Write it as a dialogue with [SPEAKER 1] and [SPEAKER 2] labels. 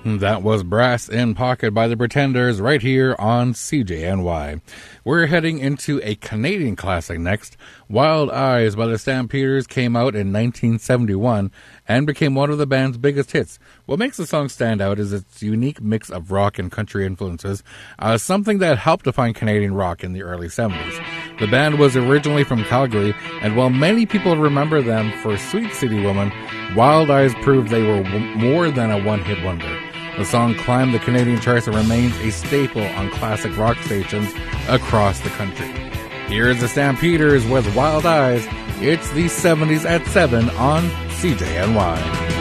[SPEAKER 1] That was Brass in Pocket by the Pretenders right here on CJNY. We're heading into a Canadian classic next. Wild Eyes by the Stampeders came out in 1971 and became one of the band's biggest hits. What makes the song stand out is its unique mix of rock and country influences, something that helped define Canadian rock in the early 70s. The band was originally from Calgary, and while many people remember them for Sweet City Woman, Wild Eyes proved they were more than a one-hit wonder. The song climbed the Canadian charts and remains a staple on classic rock stations across the country. Here's the Stampeders with Wild Eyes. It's the 70s at 7 on CJNY.